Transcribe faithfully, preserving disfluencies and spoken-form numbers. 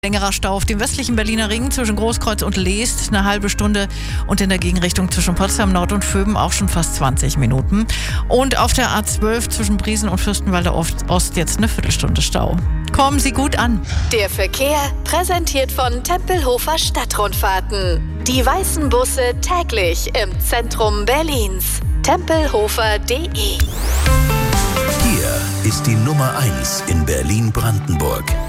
Längerer Stau auf dem westlichen Berliner Ring zwischen Großkreuz und Leest, eine halbe Stunde, und in der Gegenrichtung zwischen Potsdam Nord und Vöben auch schon fast zwanzig Minuten. Und auf der A zwölf zwischen Briesen und Fürstenwalde Ost jetzt eine Viertelstunde Stau. Kommen Sie gut an. Der Verkehr präsentiert von Tempelhofer Stadtrundfahrten. Die weißen Busse täglich im Zentrum Berlins. tempelhofer punkt de. Hier ist die Nummer eins in Berlin-Brandenburg.